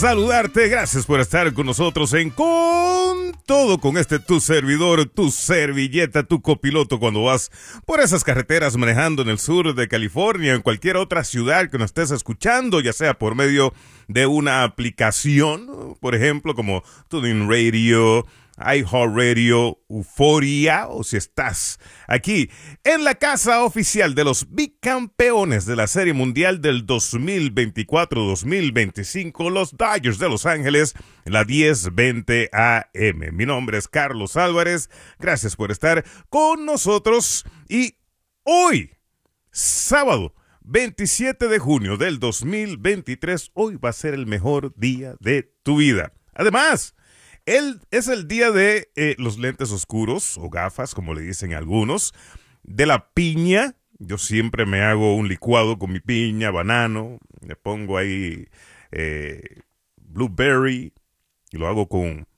Saludarte, gracias por estar con nosotros en Con Todo, con tu servidor, tu servilleta, tu copiloto cuando vas por esas carreteras manejando en el sur de California o en cualquier otra ciudad que nos estés escuchando, ya sea por medio de una aplicación, por ejemplo, como TuneIn Radio, iHeartRadio, Euforia, o si estás aquí en la casa oficial de los bicampeones de la Serie Mundial del 2024-2025, los Dodgers de Los Ángeles, la 10:20 AM. Mi nombre es Carlos Álvarez, gracias por estar con nosotros y hoy, sábado 27 de junio del 2023, hoy va a ser el mejor día de tu vida. Además, es el día de los lentes oscuros o gafas, como le dicen algunos, de la piña. Yo siempre me hago un licuado con mi piña, banano, le pongo ahí blueberry y lo hago con